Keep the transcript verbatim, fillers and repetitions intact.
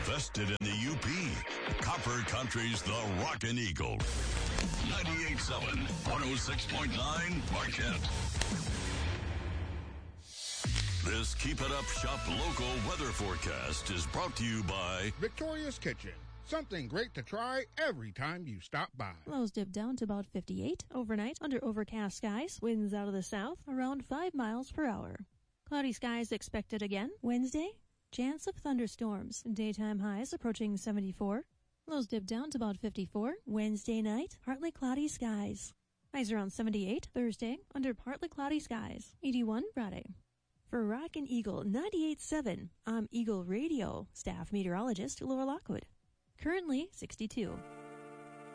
invested in the U P. Copper Country's The Rockin' Eagle. ninety-eight point seven, one oh six point nine, Marquette. This Keep It Up Shop local weather forecast is brought to you by Victoria's Kitchen. Something great to try every time you stop by. Lows dip down to about fifty-eight. Overnight, under overcast skies. Winds out of the south, around five miles per hour. Cloudy skies expected again. Wednesday, chance of thunderstorms. Daytime highs approaching seventy-four. Lows dip down to about fifty-four. Wednesday night, partly cloudy skies. Highs around seventy-eight. Thursday, under partly cloudy skies. eighty-one Friday. For Rockin' Eagle ninety-eight point seven, I'm Eagle Radio staff meteorologist Laura Lockwood. Currently sixty-two.